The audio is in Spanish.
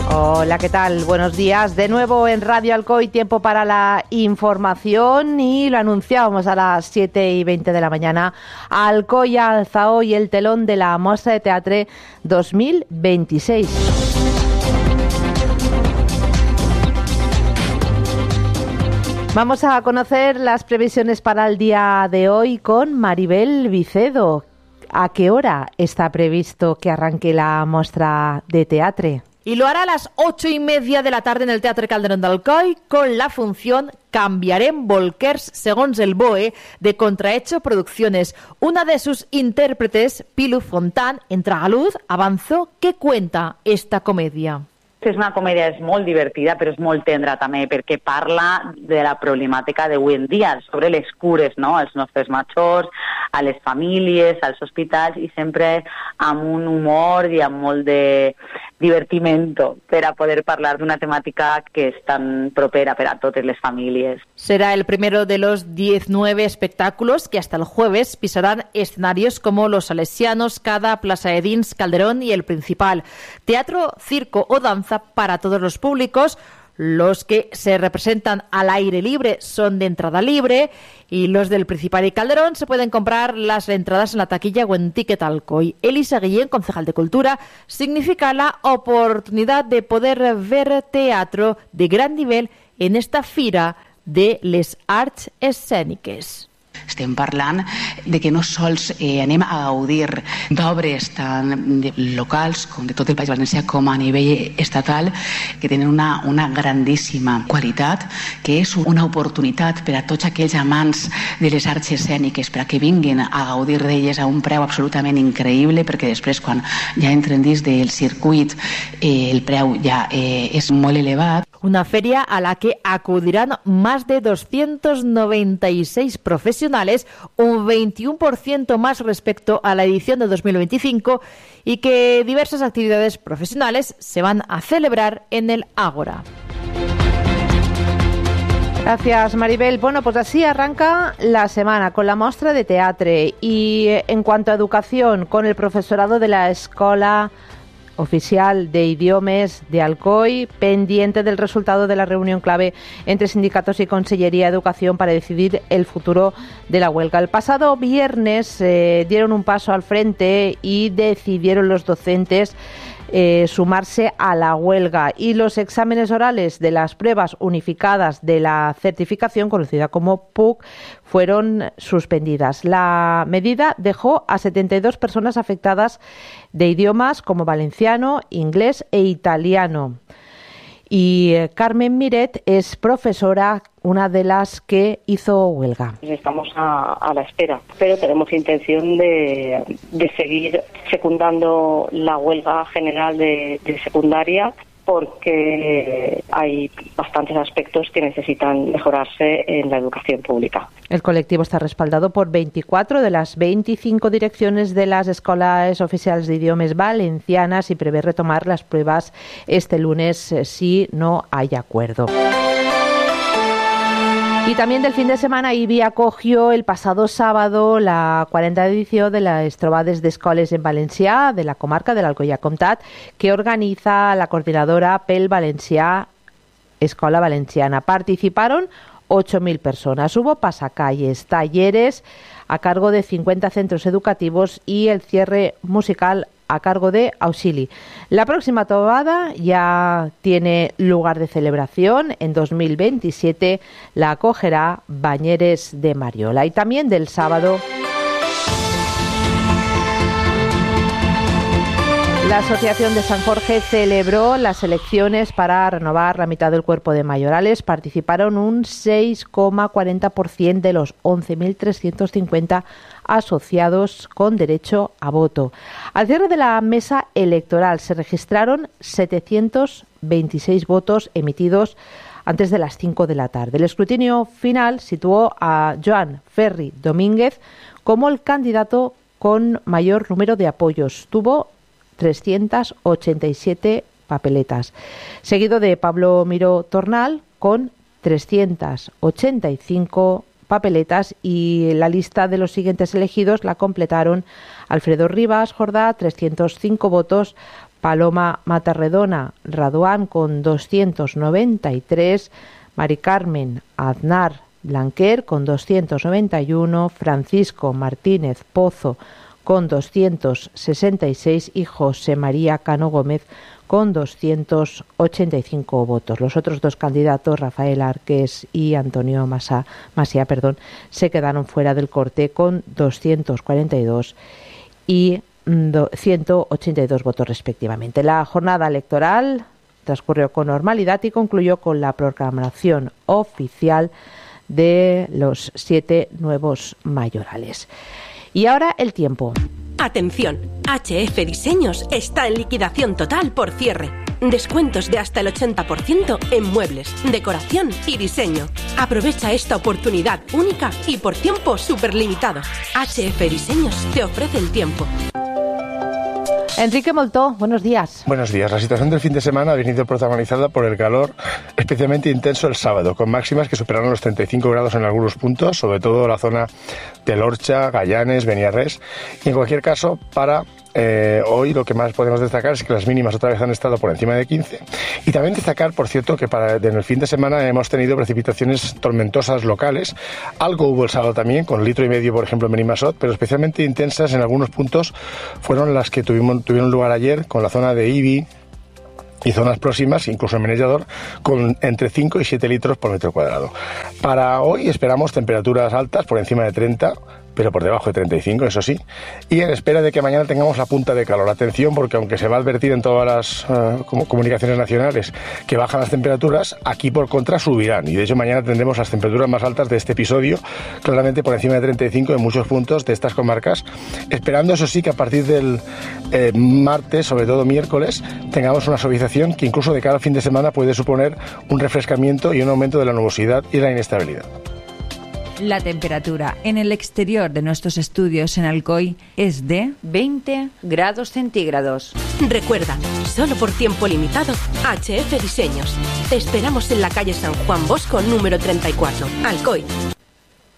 Hola, ¿qué tal? Buenos días. De nuevo en Radio Alcoy, tiempo para la información y lo anunciábamos a las 7:20 de la mañana. Alcoy alza hoy el telón de la Mostra de Teatre 2026. Vamos a conocer las previsiones para el día de hoy con Maribel Vicedo. ¿A qué hora está previsto que arranque la Mostra de Teatre? Y lo hará a las 8:30 de la tarde en el Teatre Calderón d'Alcoi con la función Canviarem Bolquers, segons el BOE, de Contrahecho Producciones. Una de sus intérpretes, Pilu Fontán, entra a luz, avanzó. ¿Qué cuenta esta comedia? És una comèdia, és molt divertida, però és molt tendra també, perquè parla de la problemàtica d'avui en dia, sobre les cures, no?, als nostres majors, a les famílies, als hospitals, i sempre amb un humor i amb molt de divertimento per a poder parlar d'una temàtica que és tan propera per a totes les famílies. Será el primero de los 19 espectáculos que hasta el jueves pisarán escenarios como Los Salesianos, Cada, Plaza de Dins, Calderón y El Principal. Teatro, circo o danza para todos los públicos. Los que se representan al aire libre son de entrada libre y los del Principal y Calderón se pueden comprar las entradas en la taquilla o en Ticket Alcoy. Elisa Guillén, concejal de Cultura, significa la oportunidad de poder ver teatro de gran nivel en esta fira de les arts escèniques. Estem parlant de que no sols anem a gaudir d'obres tant locals com de tot el País Valencià com a nivell estatal, que tenen una grandíssima qualitat, que és una oportunitat per a tots aquells amants de les arts escèniques per a que vinguin a gaudir d'elles a un preu absolutament increïble, perquè després quan ja entren dins del circuit el preu ja és molt elevat. Una feria a la que acudirán más de 296 profesionales, un 21% más respecto a la edición de 2025, y que diversas actividades profesionales se van a celebrar en el Ágora. Gracias, Maribel. Bueno, pues así arranca la semana con la Mostra de Teatre. Y en cuanto a educación, con el profesorado de la Escola Oficial de Idiomes de Alcoy, pendiente del resultado de la reunión clave entre sindicatos y Consellería de Educación para decidir el futuro de la huelga. El pasado viernes dieron un paso al frente y decidieron los docentes sumarse a la huelga, y los exámenes orales de las pruebas unificadas de la certificación, conocida como PUC, fueron suspendidas. La medida dejó a 72 personas afectadas de idiomas como valenciano, inglés e italiano. Y Carmen Miret es profesora, una de las que hizo huelga. Estamos a la espera, pero tenemos intención de seguir secundando la huelga general de secundaria, porque hay bastantes aspectos que necesitan mejorarse en la educación pública. El colectivo está respaldado por 24 de las 25 direcciones de las escuelas oficiales de idiomas valencianas y prevé retomar las pruebas este lunes si no hay acuerdo. Y también del fin de semana, IBI acogió el pasado sábado la 40ª edición de las trobades d'escoles en valencià de la comarca de l'Alcoià Comtat, que organiza la coordinadora pel Valencià Escola Valenciana. Participaron 8.000 personas. Hubo pasacalles, talleres a cargo de 50 centros educativos y el cierre musical a cargo de Auxili. La próxima trobada ya tiene lugar de celebración. En 2027 la acogerá Bañeres de Mariola. Y también del sábado, la Asociación de San Jorge celebró las elecciones para renovar la mitad del cuerpo de mayorales. Participaron un 6,40% de los 11.350 asociados con derecho a voto. Al cierre de la mesa electoral se registraron 726 votos emitidos antes de las 5 de la tarde. El escrutinio final situó a Joan Ferri Domínguez como el candidato con mayor número de apoyos. Tuvo 387 papeletas, seguido de Pablo Miró Tornal con 385 papeletas, y la lista de los siguientes elegidos la completaron Alfredo Rivas Jordá, 305 votos, Paloma Matarredona Raduán con 293, Mari Carmen Aznar Blanquer con 291, Francisco Martínez Pozo con 266 y José María Cano Gómez con 285 votos. Los otros dos candidatos, Rafael Arques y Antonio Masia, se quedaron fuera del corte con 242 y 182 votos respectivamente. La jornada electoral transcurrió con normalidad y concluyó con la proclamación oficial de los 7 nuevos mayorales. Y ahora el tiempo. Atención, HF Diseños está en liquidación total por cierre. Descuentos de hasta el 80% en muebles, decoración y diseño. Aprovecha esta oportunidad única y por tiempo superlimitado. HF Diseños te ofrece el tiempo. Enrique Moltó, buenos días. Buenos días. La situación del fin de semana ha venido protagonizada por el calor especialmente intenso el sábado, con máximas que superaron los 35 grados en algunos puntos, sobre todo la zona de Lorcha, Gallanes, Beniarrés. Y en cualquier caso, para hoy lo que más podemos destacar es que las mínimas otra vez han estado por encima de 15. Y también destacar, por cierto, que en el fin de semana hemos tenido precipitaciones tormentosas locales. Algo hubo el sábado también, con 1,5 litros, por ejemplo, en Benimassot, pero especialmente intensas en algunos puntos fueron las que tuvieron lugar ayer, con la zona de Ibi y zonas próximas, incluso en Menellador, con entre 5 y 7 litros por metro cuadrado. Para hoy esperamos temperaturas altas por encima de 30, pero por debajo de 35, eso sí, y en espera de que mañana tengamos la punta de calor. Atención, porque aunque se va a advertir en todas las comunicaciones nacionales que bajan las temperaturas, aquí por contra subirán, y de hecho mañana tendremos las temperaturas más altas de este episodio, claramente por encima de 35 en muchos puntos de estas comarcas, esperando eso sí que a partir del martes, sobre todo miércoles, tengamos una suavización que incluso de cara al fin de semana puede suponer un refrescamiento y un aumento de la nubosidad y la inestabilidad. La temperatura en el exterior de nuestros estudios en Alcoy es de 20 grados centígrados. Recuerda, solo por tiempo limitado, HF Diseños. Te esperamos en la calle San Juan Bosco número 34, Alcoy.